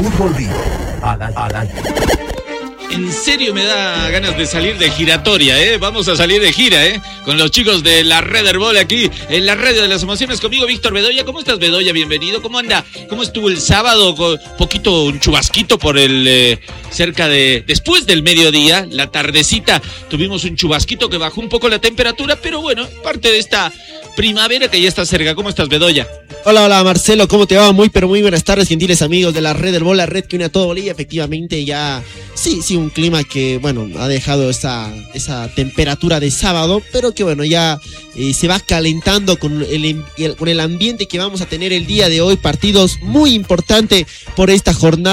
Fútbol Vivo al aire. En serio me da ganas de salir de giratoria, ¿eh? Vamos a salir de gira, ¿eh? Con los chicos de la Red Herbol aquí en la radio de las emociones. Conmigo, Víctor Bedoya. ¿Cómo estás, Bedoya? Bienvenido. ¿Cómo anda? ¿Cómo estuvo el sábado? Un chubasquito por el... cerca de... Después del mediodía, la tardecita, tuvimos un chubasquito que bajó un poco la temperatura, pero bueno, parte de esta primavera que ya está cerca. ¿Cómo estás, Bedoya? Hola Marcelo, ¿cómo te va? Muy buenas tardes, gentiles amigos de la Red Herbol, la red que une a todo Bolivia. Efectivamente ya, sí, un clima que, bueno, ha dejado esa temperatura de sábado, pero que bueno, ya se va calentando con el ambiente que vamos a tener el día de hoy. Partidos muy importantes por esta jornada